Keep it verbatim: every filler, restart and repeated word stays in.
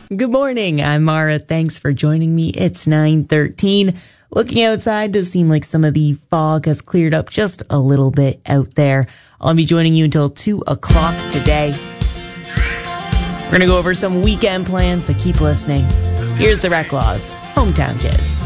Good morning. I'm Mara. Thanks for joining me. It's nine thirteen. Looking outside, does seem like some of the fog has cleared up just a little bit out there. I'll be joining you until two o'clock today. We're going to go over some weekend plans, so keep listening. Here's the Rec Laws, Hometown Kids.